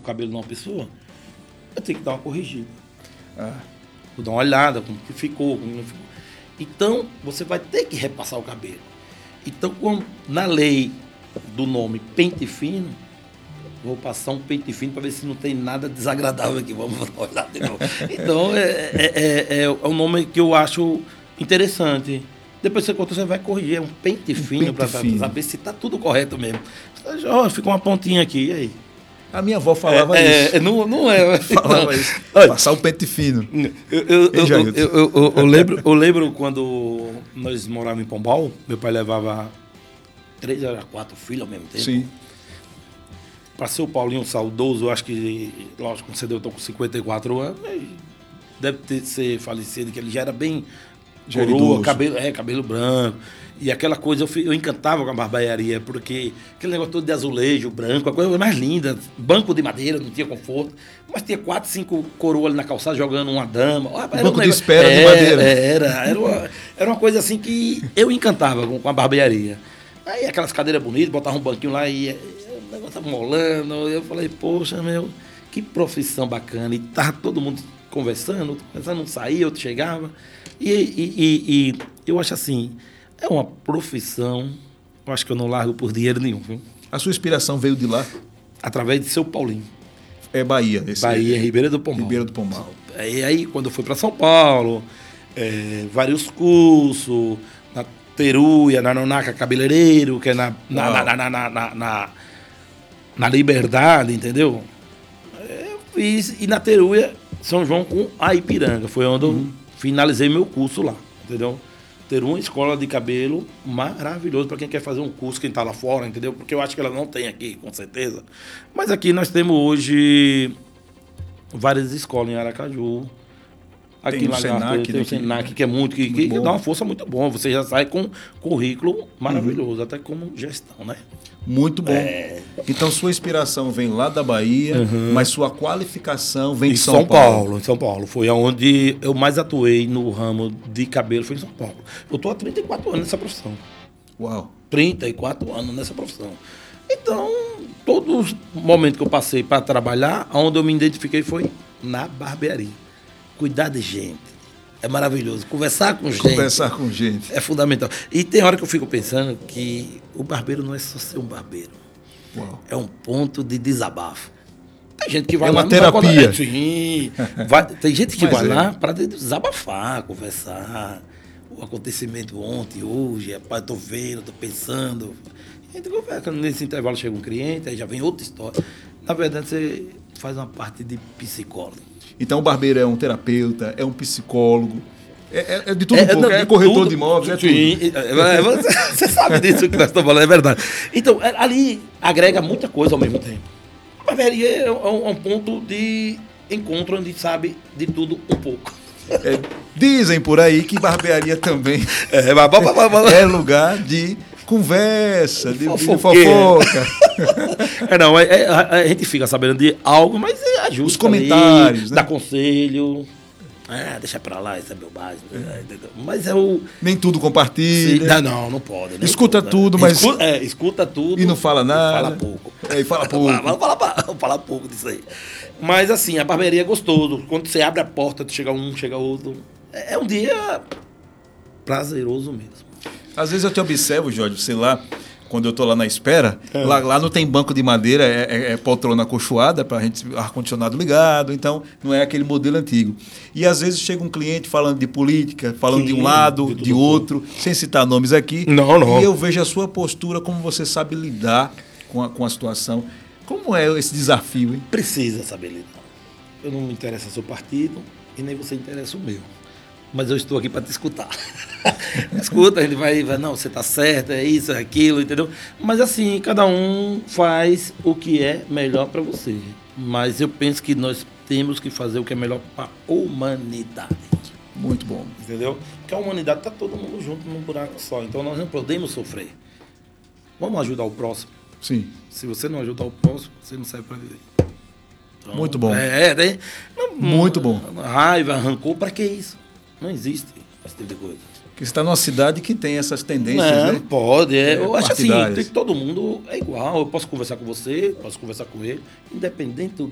cabelo de uma pessoa, eu tenho que dar uma corrigida. Vou dar uma olhada, como que ficou, como não ficou. Então, você vai ter que repassar o cabelo. Então, na lei do nome pente fino, vou passar um pente fino para ver se não tem nada desagradável aqui. Vamos dar uma olhada de novo. Então, é um nome que eu acho interessante. Depois você vai corrigir, é um pente fino para saber se está tudo correto mesmo. Fica uma pontinha aqui, e aí? A minha avó falava isso. Não é. Falava isso. Passar o pente fino. Eu lembro quando nós morávamos em Pombal, meu pai levava 3 a 4 filhos ao mesmo tempo. Sim. Passei o Paulinho saudoso, eu acho que, lógico, concedeu, eu estou com 54 anos, deve ser falecido, que ele já era bem coroa, cabelo branco. E aquela coisa, eu encantava com a barbearia, porque aquele negócio todo de azulejo, branco, a coisa mais linda, banco de madeira, não tinha conforto, mas tinha 4, 5 coroas ali na calçada jogando uma dama. Banco de espera de madeira. Era uma coisa assim que eu encantava com a barbearia. Aí aquelas cadeiras bonitas, botava um banquinho lá e o negócio estava molando. Eu falei, poxa, que profissão bacana. E tava todo mundo conversando, não saía, outro chegava. E eu acho assim, é uma profissão, eu acho que eu não largo por dinheiro nenhum. Viu? A sua inspiração veio de lá? Através de seu Paulinho. É Bahia. Bahia, Ribeira do Pombal. Ribeira do Pombal. Aí quando eu fui para São Paulo, vários cursos, na Teruia, na Nonaca Cabeleireiro, que é na Liberdade, entendeu? Eu fiz, e na Teruia, São João com a Ipiranga, foi onde eu finalizei meu curso lá, entendeu? Ter uma escola de cabelo maravilhoso para quem quer fazer um curso, quem está lá fora, entendeu? Porque eu acho que ela não tem aqui, com certeza. Mas aqui nós temos hoje várias escolas em Aracaju. Aqui tem em Lagarto tem o Senac, que é que dá uma força muito boa. Você já sai com currículo maravilhoso, até como gestão, né? Muito bom. Então, sua inspiração vem lá da Bahia, mas sua qualificação vem de São Paulo. Em São Paulo. Foi onde eu mais atuei no ramo de cabelo, foi em São Paulo. Eu estou há 34 anos nessa profissão. Uau! 34 anos nessa profissão. Então, todo o momento que eu passei para trabalhar, onde eu me identifiquei foi na barbearia. Cuidar de gente. É maravilhoso. Conversar com gente. É fundamental. E tem hora que eu fico pensando que o barbeiro não é só ser um barbeiro. Uau. É um ponto de desabafo. Tem gente que vai lá... É uma terapia. Sim. Tem gente que vai lá para desabafar, conversar. O acontecimento ontem, hoje, rapaz, estou vendo, estou pensando. Nesse intervalo chega um cliente, aí já vem outra história. Na verdade, você faz uma parte de psicólogo. Então, o barbeiro é um terapeuta, é um psicólogo, é de tudo um pouco, é corretor tudo, de imóveis, é tudo. Você sabe disso que nós estamos falando, é verdade. Então, ali agrega muita coisa ao mesmo tempo. A barbearia é um ponto de encontro onde sabe de tudo um pouco. Dizem por aí que barbearia também é lugar de conversa, de fofoca. A gente fica sabendo de algo, mas ajuda. Os comentários, né? Dá conselho. Deixa pra lá, isso é meu básico. Mas nem tudo compartilha. Não pode. Escuta tudo, mas... Escuta tudo. E não fala nada. Fala pouco. E fala pouco. Vamos falar pouco disso aí. Mas assim, a barbearia é gostoso. Quando você abre a porta, chega um, chega outro. É um dia prazeroso mesmo. Às vezes eu te observo, Jorge, sei lá, quando eu estou lá na espera, lá não tem banco de madeira, é poltrona acolchoada para a gente, ar-condicionado ligado, então não é aquele modelo antigo. E às vezes chega um cliente falando de política, falando de um lado, de outro, sem citar nomes aqui. Não. E eu vejo a sua postura, como você sabe lidar com a situação. Como é esse desafio, hein? Precisa saber lidar. Eu não me interessa o seu partido e nem você interessa o meu. Mas eu estou aqui para te escutar. Escuta, a gente vai, não, você está certo, é isso, é aquilo, entendeu? Mas assim, cada um faz o que é melhor para você. Mas eu penso que nós temos que fazer o que é melhor para a humanidade. Muito bom. Entendeu? Porque a humanidade está todo mundo junto num buraco só. Então nós não podemos sofrer. Vamos ajudar o próximo. Sim. Se você não ajudar o próximo, você não serve para viver. Então, muito bom. Muito bom. Raiva, rancor, para que isso? Não existe esse tipo de coisa. Porque você está numa cidade que tem essas tendências, né? Não pode. Eu acho assim, que todo mundo é igual. Eu posso conversar com você, posso conversar com ele, independente